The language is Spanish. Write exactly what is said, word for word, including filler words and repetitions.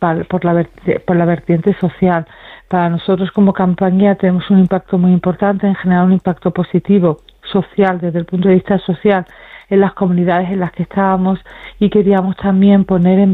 principal, por la, verte, por la vertiente social. Para nosotros como compañía tenemos un impacto muy importante en generar un impacto positivo social, desde el punto de vista social, en las comunidades en las que estábamos, y queríamos también poner en